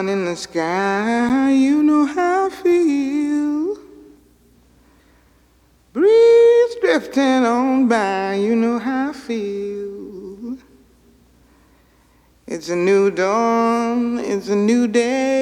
sun in the sky, you know how I feel. Breeze drifting on by, you know how I feel. It's a new dawn, it's a new day.